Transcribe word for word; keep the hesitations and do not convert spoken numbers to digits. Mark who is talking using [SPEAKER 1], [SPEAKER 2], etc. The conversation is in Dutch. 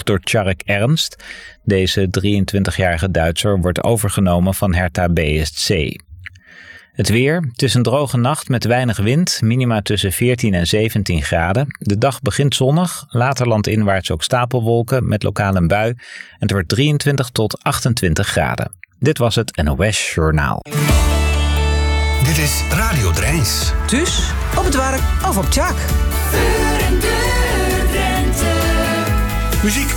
[SPEAKER 1] door Tjark Ernst. Deze drieëntwintigjarige Duitser wordt overgenomen van Hertha B S C. Het weer. Het is een droge nacht met weinig wind, minima tussen veertien en zeventien graden. De dag begint zonnig, later landinwaarts ook stapelwolken met lokaal een bui. En het wordt drieëntwintig tot achtentwintig graden. Dit was het N O S Journaal.
[SPEAKER 2] Dit is Radio Drijns.
[SPEAKER 3] Thuis, op het werk of op Tjak.
[SPEAKER 2] Muziek